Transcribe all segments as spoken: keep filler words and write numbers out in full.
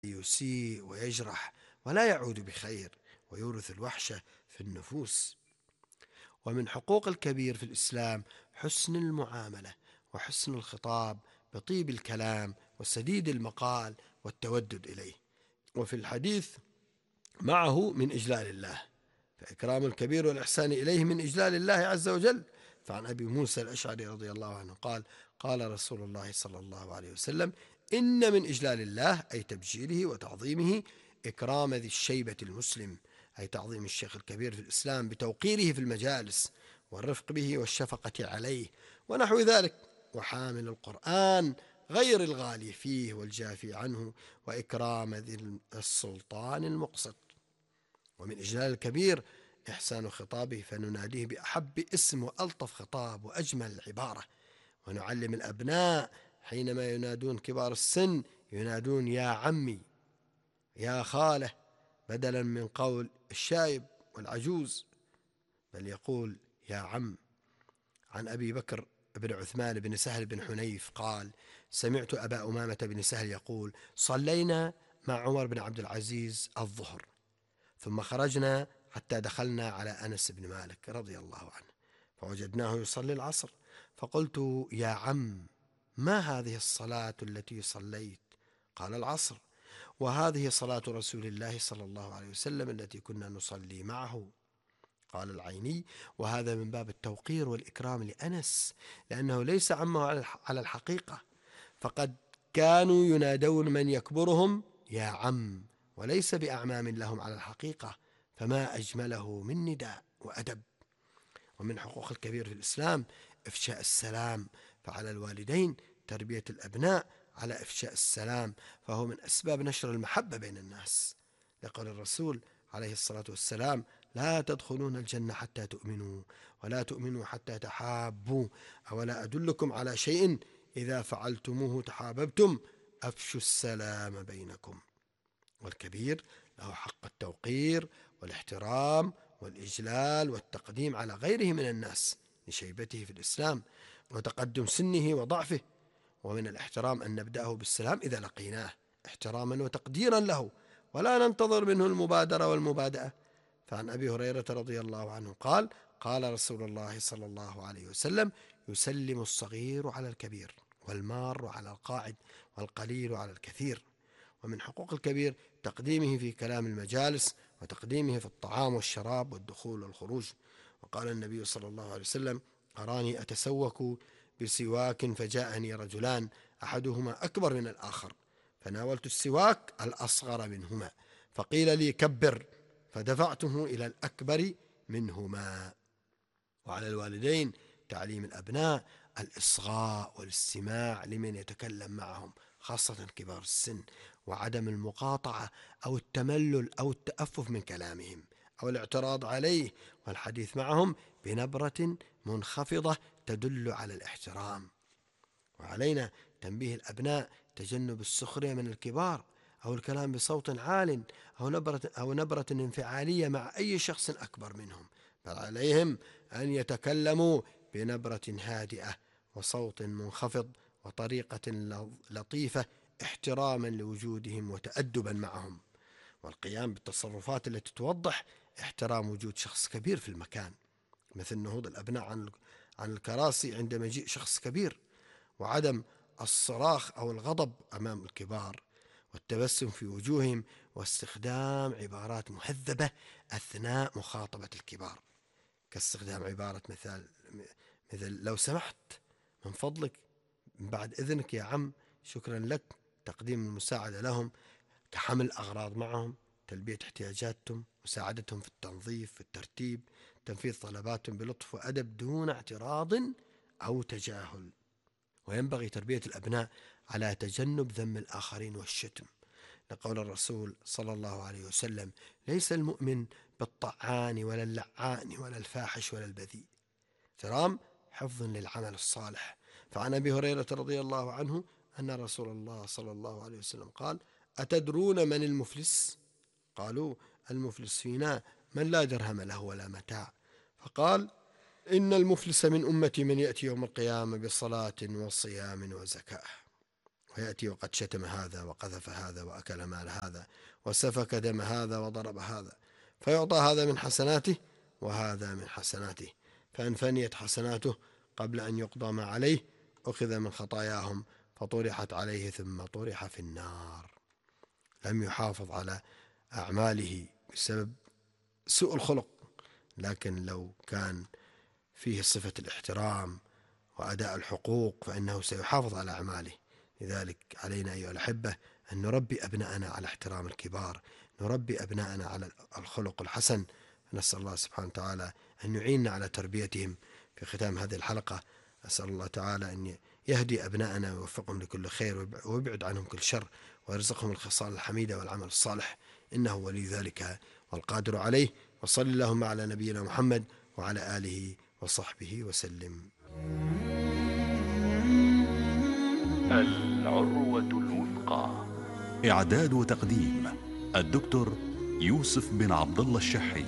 يسيء ويجرح ولا يعود بخير، ويورث الوحشة في النفوس. ومن حقوق الكبير في الإسلام حسن المعاملة وحسن الخطاب بطيب الكلام وسديد المقال والتودد إليه. وفي الحديث معه من إجلال الله، فإكرام الكبير والإحسان إليه من إجلال الله عز وجل. فعن أبي موسى الأشعري رضي الله عنه قال: قال رسول الله صلى الله عليه وسلم: إن من إجلال الله أي تبجيله وتعظيمه إكرام ذي الشيبة المسلم، أي تعظيم الشيخ الكبير في الإسلام بتوقيره في المجالس والرفق به والشفقة عليه ونحو ذلك، وحامل القرآن غير الغالي فيه والجافي عنه، وإكرام ذي السلطان المقسط. ومن إجلال الكبير إحسان خطابه، فنناديه بأحب اسم وألطف خطاب وأجمل عبارة. ونعلم الأبناء حينما ينادون كبار السن ينادون يا عمي يا خاله، بدلا من قول الشايب والعجوز، بل يقول يا عم. عن أبي بكر بن عثمان بن سهل بن حنيف قال: سمعت أبا أمامة بن سهل يقول: صلينا مع عمر بن عبد العزيز الظهر، ثم خرجنا حتى دخلنا على أنس بن مالك رضي الله عنه، فوجدناه يصلي العصر، فقلت: يا عم، ما هذه الصلاة التي صليت؟ قال: العصر، وهذه صلاة رسول الله صلى الله عليه وسلم التي كنا نصلي معه. قال العيني: وهذا من باب التوقير والإكرام لأنس، لأنه ليس عمه على الحقيقة، فقد كانوا ينادون من يكبرهم يا عم، وليس بأعمام لهم على الحقيقة، فما أجمله من نداء وأدب. ومن حقوق الكبير في الإسلام إفشاء السلام، فعلى الوالدين تربية الأبناء على إفشاء السلام، فهو من أسباب نشر المحبة بين الناس، لقول الرسول عليه الصلاة والسلام: لا تدخلون الجنة حتى تؤمنوا، ولا تؤمنوا حتى تحابوا، أولا أدلكم على شيء إذا فعلتموه تحاببتم، أفشوا السلام بينكم. والكبير له حق التوقير والاحترام والإجلال والتقديم على غيره من الناس لشيبته في الإسلام وتقدم سنه وضعفه. ومن الاحترام أن نبدأه بالسلام إذا لقيناه احتراما وتقديرا له، ولا ننتظر منه المبادرة والمبادئة. فعن أبي هريرة رضي الله عنه قال: قال رسول الله صلى الله عليه وسلم: يسلم الصغير على الكبير، والمار على القاعد، والقليل على الكثير. ومن حقوق الكبير تقديمه في كلام المجالس، وتقديمه في الطعام والشراب والدخول والخروج. وقال النبي صلى الله عليه وسلم: أراني أتسوك بسواك فجاءني رجلان أحدهما أكبر من الآخر، فناولت السواك الأصغر منهما، فقيل لي: كبر، فدفعته إلى الأكبر منهما. وعلى الوالدين تعليم الأبناء الإصغاء والاستماع لمن يتكلم معهم، خاصة كبار السن، وعدم المقاطعة أو التملل أو التأفف من كلامهم أو الاعتراض عليه، والحديث معهم بنبرة منخفضة تدل على الاحترام. وعلينا تنبيه الأبناء تجنب السخرية من الكبار أو الكلام بصوت عال أو نبرة, أو نبرة انفعالية مع أي شخص أكبر منهم، بل عليهم أن يتكلموا بنبرة هادئة وصوت منخفض وطريقة لطيفة، احتراما لوجودهم وتأدبا معهم، والقيام بالتصرفات التي توضح احترام وجود شخص كبير في المكان، مثل نهوض الأبناء عن عن الكراسي عند مجيء شخص كبير، وعدم الصراخ أو الغضب أمام الكبار، والتبسم في وجوههم، واستخدام عبارات مهذبة أثناء مخاطبة الكبار، كاستخدام عبارة مثال مثل لو سمحت، من فضلك، من بعد إذنك يا عم، شكرا لك، تقديم المساعدة لهم كحمل الأغراض معهم، تلبية احتياجاتهم، مساعدتهم في التنظيف في الترتيب، تنفيذ طلباتهم بلطف وأدب دون اعتراض أو تجاهل. وينبغي تربية الأبناء على تجنب ذم الآخرين والشتم، لقول الرسول صلى الله عليه وسلم: ليس المؤمن بالطعان ولا اللعان ولا الفاحش ولا البذيء. احترام حفظ للعمل الصالح. فعن أبي هريرة رضي الله عنه أن رسول الله صلى الله عليه وسلم قال: أتدرون من المفلس؟ قالوا: المفلس فينا من لا درهم له ولا متاع. فقال: إن المفلس من أمتي من يأتي يوم القيامة بصلاة وصيام وزكاة. ويأتي وقد شتم هذا وقذف هذا وأكل مال هذا وسفك دم هذا وضرب هذا، فيعطى هذا من حسناته وهذا من حسناته، فإن فنيت حسناته قبل أن يقضى ما عليه أخذ من خطاياهم فطرحت عليه ثم طرح في النار. لم يحافظ على أعماله بسبب سوء الخلق، لكن لو كان فيه صفة الاحترام وأداء الحقوق فإنه سيحافظ على أعماله. لذلك علينا أيها الأحبة أن نربي أبناءنا على احترام الكبار، نربي أبناءنا على الخلق الحسن. نسأل الله سبحانه وتعالى أن يعيننا على تربيتهم. في ختام هذه الحلقة أسأل الله تعالى أن يهدي أبناءنا ويوفقهم لكل خير ويبعد عنهم كل شر ويرزقهم الخصال الحميدة والعمل الصالح، إنه ولي ذلك والقادر عليه. وصل اللهم على نبينا محمد وعلى آله وصحبه وسلم. العروة الوثقى. إعداد وتقديم الدكتور يوسف بن عبد الله الشحي.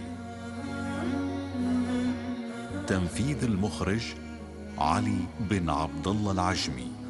تنفيذ المخرج علي بن عبد الله العجمي.